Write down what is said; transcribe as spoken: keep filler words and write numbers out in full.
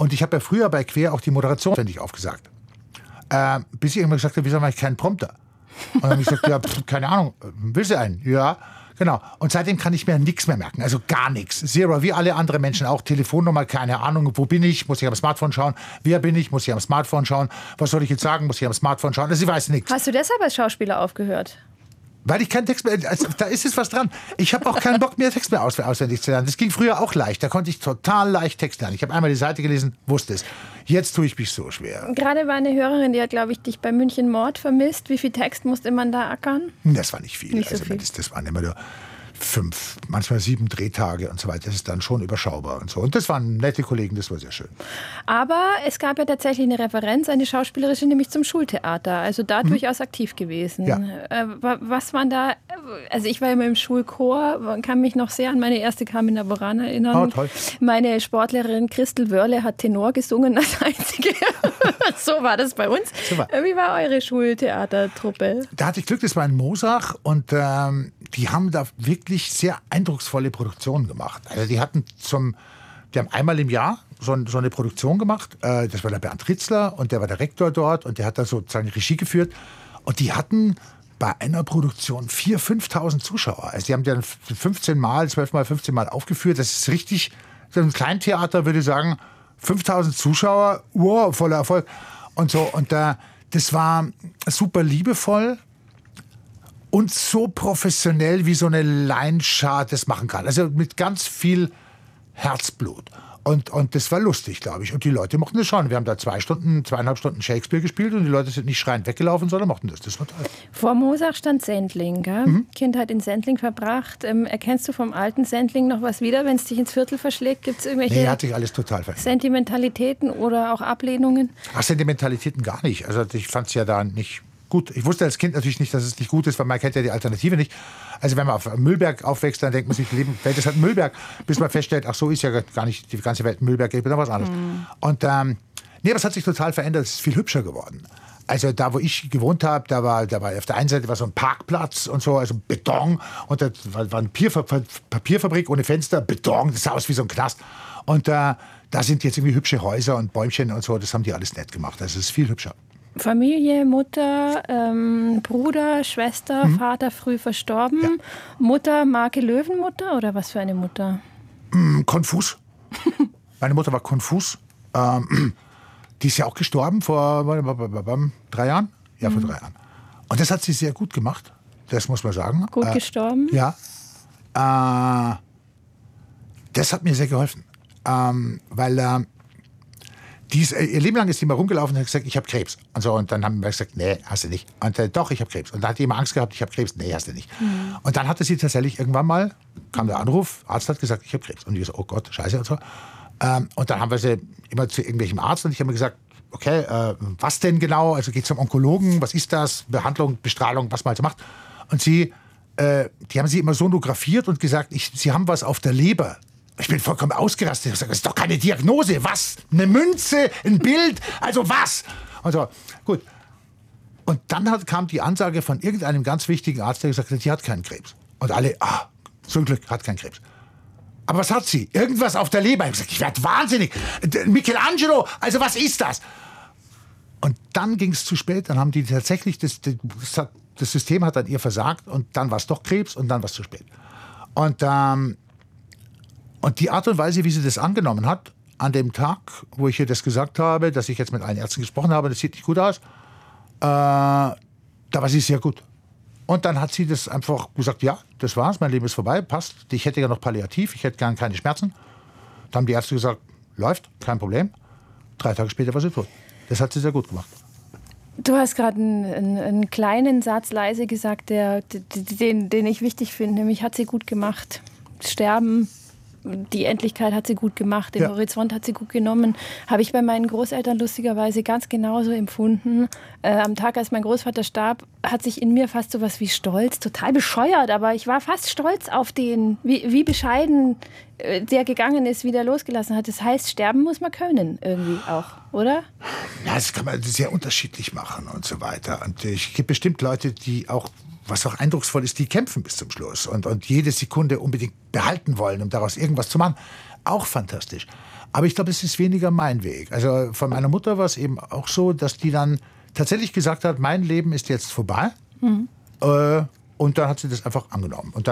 Und ich habe ja früher bei Quer auch die Moderation ständig aufgesagt. Äh, bis ich irgendwann gesagt habe, wieso mache ich keinen Prompter? Und dann habe ich gesagt, ja, pff, keine Ahnung, willst du einen? Ja, genau. Und seitdem kann ich mir nichts mehr merken, also gar nichts. Zero, wie alle anderen Menschen auch. Telefonnummer, keine Ahnung, wo bin ich, muss ich am Smartphone schauen. Wer bin ich, muss ich am Smartphone schauen. Was soll ich jetzt sagen, muss ich am Smartphone schauen. Also ich weiß nichts. Hast du deshalb als Schauspieler aufgehört? Weil ich keinen Text mehr, also da ist es was dran. Ich habe auch keinen Bock mehr, Text mehr aus, auswendig zu lernen. Das ging früher auch leicht. Da konnte ich total leicht Text lernen. Ich habe einmal die Seite gelesen, wusste es. Jetzt tue ich mich so schwer. Gerade war eine Hörerin, die hat, glaube ich, dich bei München Mord vermisst. Wie viel Text musste man da ackern? Das war nicht viel. Nicht so also viel. Das, das waren immer nur fünf, manchmal sieben Drehtage und so weiter. Das ist dann schon überschaubar und so. Und das waren nette Kollegen, das war sehr schön. Aber es gab ja tatsächlich eine Referenz, eine schauspielerische, nämlich zum Schultheater. Also da mhm. durchaus aktiv gewesen. Ja. Äh, was waren da, also ich war immer im Schulchor, kann mich noch sehr an meine erste Carmina Burana erinnern. Oh, toll. Meine Sportlehrerin Christel Wörle hat Tenor gesungen als einzige. So war das bei uns. Super. Wie war eure Schultheatertruppe? Da hatte ich Glück, das war in Moosach und ähm, die haben da wirklich sehr eindrucksvolle Produktionen gemacht. Also die hatten zum, die haben einmal im Jahr so, so eine Produktion gemacht. Äh, das war der Bernd Ritzler und der war der Rektor dort und der hat da sozusagen Regie geführt. Und die hatten bei einer Produktion viertausend, fünftausend Zuschauer. Also die haben dann fünfzehn Mal, zwölf Mal, fünfzehn Mal aufgeführt. Das ist richtig, so ein Kleintheater würde ich sagen, fünftausend Zuschauer, wow, voller Erfolg. Und so, und äh, das war super liebevoll. Und so professionell, wie so eine Laienschar das machen kann. Also mit ganz viel Herzblut. Und, und das war lustig, glaube ich. Und die Leute mochten das schon. Wir haben da zwei Stunden, zweieinhalb Stunden Shakespeare gespielt und die Leute sind nicht schreiend weggelaufen, sondern mochten das. Das war toll. Vor Moosach stand Sendling, gell? Mhm. Kindheit in Sendling verbracht. Ähm, erkennst du vom alten Sendling noch was wieder, wenn es dich ins Viertel verschlägt? Gibt es irgendwelche nee, hat sich alles total verändert. Sentimentalitäten oder auch Ablehnungen? Ach, Sentimentalitäten gar nicht. Also ich fand es ja da nicht gut. Ich wusste als Kind natürlich nicht, dass es nicht gut ist, weil man kennt ja die Alternative nicht. Also wenn man auf Müllberg aufwächst, dann denkt man sich, Leben, Welt ist halt Müllberg, bis man feststellt, ach so ist ja gar nicht die ganze Welt Müllberg, ich bin da was anderes. Mhm. Und ähm, nee, aber es hat sich total verändert, es ist viel hübscher geworden. Also da, wo ich gewohnt habe, da war, da war auf der einen Seite war so ein Parkplatz und so, also Beton, und da war, war eine Papierfabrik, Papierfabrik ohne Fenster, Beton, das sah aus wie so ein Knast. Und äh, da sind jetzt irgendwie hübsche Häuser und Bäumchen und so, das haben die alles nett gemacht, also es ist viel hübscher. Familie, Mutter, ähm, Bruder, Schwester, mhm. Vater früh verstorben. Ja. Mutter, Marke Löwenmutter oder was für eine Mutter? Mm, konfus. Meine Mutter war konfus. Ähm, die ist ja auch gestorben vor drei Jahren. Ja, mhm. vor drei Jahren. Und das hat sie sehr gut gemacht. Das muss man sagen. Gut äh, gestorben? Ja. Äh, das hat mir sehr geholfen. Ähm, weil äh, Die ist, ihr Leben lang ist sie immer rumgelaufen und hat gesagt, ich habe Krebs. Und, so, und dann haben wir gesagt, nee, hast du nicht. Und äh, doch, ich habe Krebs. Und dann hat die immer Angst gehabt, ich habe Krebs. Nee, hast du nicht. Mhm. Und dann hatte sie tatsächlich irgendwann mal, kam der Anruf, Arzt hat gesagt, ich habe Krebs. Und ich so, oh Gott, scheiße und so. Ähm, und dann haben wir sie immer zu irgendwelchem Arzt und ich habe mir gesagt, okay, äh, was denn genau? Also geht es zum Onkologen, was ist das? Behandlung, Bestrahlung, was man also macht. Und sie, äh, die haben sie immer sonografiert und gesagt, ich, sie haben was auf der Leber. Ich bin vollkommen ausgerastet. Ich habe gesagt, das ist doch keine Diagnose. Was? Eine Münze? Ein Bild? Also was? Und so, gut. Und dann hat, kam die Ansage von irgendeinem ganz wichtigen Arzt, der gesagt hat, die hat keinen Krebs. Und alle, ah, zum Glück, hat keinen Krebs. Aber was hat sie? Irgendwas auf der Leber. Ich habe gesagt, ich werde wahnsinnig. Michelangelo, also was ist das? Und dann ging es zu spät. Dann haben die tatsächlich, das, das, das System hat an ihr versagt. Und dann war es doch Krebs und dann war es zu spät. Und ähm, Und die Art und Weise, wie sie das angenommen hat, an dem Tag, wo ich ihr das gesagt habe, dass ich jetzt mit allen Ärzten gesprochen habe, das sieht nicht gut aus, äh, da war sie sehr gut. Und dann hat sie das einfach gesagt, ja, das war's, mein Leben ist vorbei, passt. Ich hätte ja noch Palliativ, ich hätte gern keine Schmerzen. Da haben die Ärzte gesagt, läuft, kein Problem. Drei Tage später war sie tot. Das hat sie sehr gut gemacht. Du hast gerade einen, einen, einen kleinen Satz leise gesagt, der, den, den ich wichtig finde, nämlich hat sie gut gemacht. Sterben, die Endlichkeit hat sie gut gemacht, den ja. Horizont hat sie gut genommen. Habe ich bei meinen Großeltern lustigerweise ganz genauso empfunden. Äh, am Tag, als mein Großvater starb, hat sich in mir fast so was wie Stolz, total bescheuert, aber ich war fast stolz auf den, wie, wie bescheiden äh, der gegangen ist, wie der losgelassen hat. Das heißt, sterben muss man können irgendwie auch, oder? Ja, das kann man sehr unterschiedlich machen und so weiter. Und es gibt bestimmt Leute, die auch, was auch eindrucksvoll ist, die kämpfen bis zum Schluss und, und jede Sekunde unbedingt behalten wollen, um daraus irgendwas zu machen. auch fantastisch. Aber ich glaube, es ist weniger mein Weg. Also von meiner Mutter war es eben auch so, dass die dann tatsächlich gesagt hat, mein Leben ist jetzt vorbei. Mhm. Äh, und dann hat sie das einfach angenommen. Und